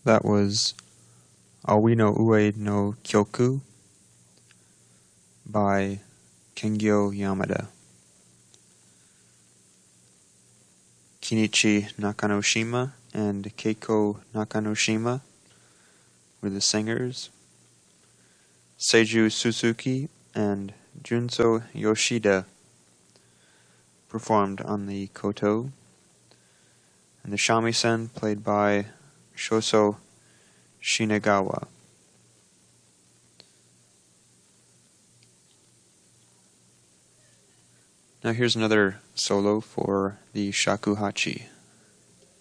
That was Aoi no Ue no Kyoku by Kengyo Yamada. Kinichi Nakanoshima and Keiko Nakanoshima were the singers. Seiju Suzuki and Junso Yoshida performed on the koto, and the shamisen played by Shoso Shinegawa. Now here's another solo for the shakuhachi.